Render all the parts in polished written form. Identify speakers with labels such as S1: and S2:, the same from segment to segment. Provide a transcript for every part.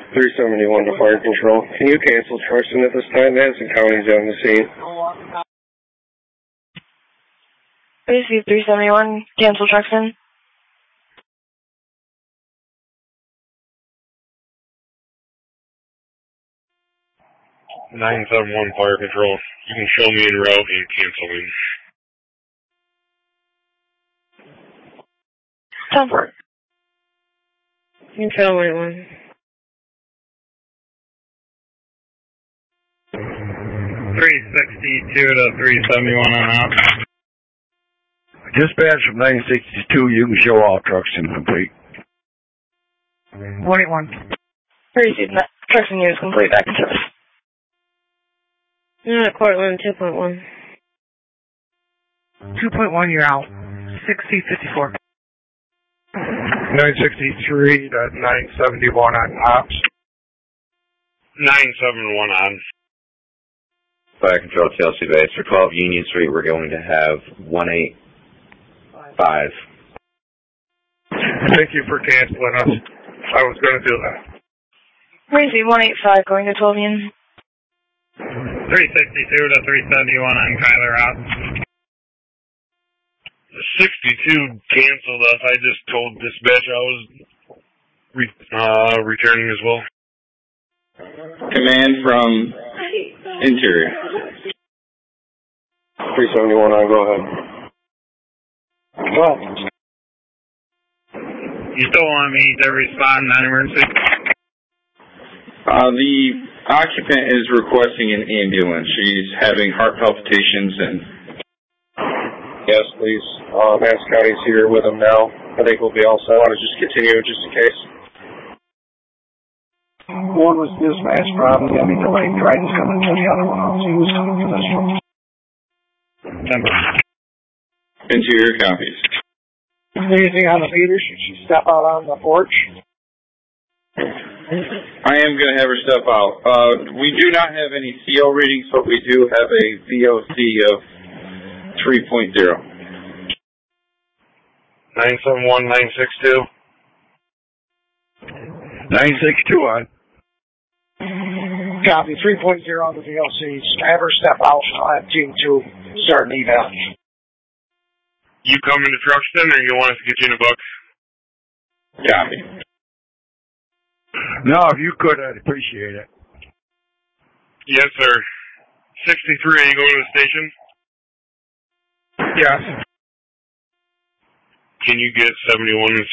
S1: 371 to fire control. Can you cancel Truxton at this time? Madison County's on the scene.
S2: Receive 371, cancel Truxton.
S3: 971 fire control. You can show me en route and cancel me.
S2: 10-4.
S4: You can show me one.
S5: 362 to 371 on out.
S6: Dispatch from 962, you can show all trucks incomplete.
S4: 181.
S2: Receive Truxton units complete, back in service.
S4: Cortland, 2.1.
S7: 2.1, you're out. 6054.
S1: 963 to 971 on ops.
S3: 971 on.
S8: Fire control, Chelsea Base. For 12 Union Street, we're going to have 185.
S1: Thank you for canceling us. I was going to do that.
S2: Receive 185, going to 12 Union.
S5: 362 to 371 on Kyler out.
S3: 62 canceled us. I just told dispatch I was returning as well.
S5: Command from interior.
S1: 371 on, go ahead. Go ahead.
S5: You still want me to respond non-emergency? The occupant is requesting an ambulance. She's having heart palpitations and...
S1: Yes, please. Madison County's here with him now. I think we'll be all set. I want to just continue just in case.
S6: One was dispatch problem. I mean, delayed drivers coming to the other one. He was coming for this one.
S5: Interior copies.
S6: Anything on the feeder? Should she step out on the porch?
S5: I am going to have her step out. We do not have any CO readings, but we do have a VOC of 3.0.
S3: 971, 962.
S6: 962 on.
S7: Copy. 3.0 on the VLCs. Have her step out. I'll have Team 2 start an eval.
S3: You coming to Truxton, or you want us to get you in a book?
S5: Copy.
S6: No, if you could, I'd appreciate it.
S3: Yes, sir. 63, are you going to the station?
S1: Yes.
S3: Can you get 71 and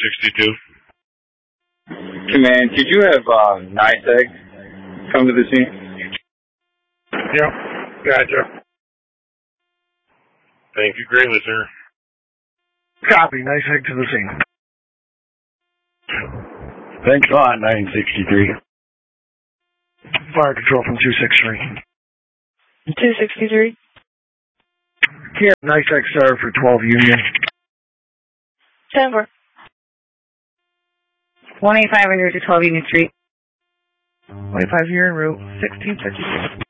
S3: 62?
S5: Command, could you have NISEG come to the scene?
S1: Yep. Gotcha.
S3: Thank you greatly, sir.
S7: Copy. Nice head to the scene.
S6: Thanks a lot, 963.
S7: Fire control from 263.
S2: 263.
S7: Yeah, nice XR for 12 Union.
S2: 10-4.
S4: 185 under to 12 Union Street.
S7: 25 here en route. 1656.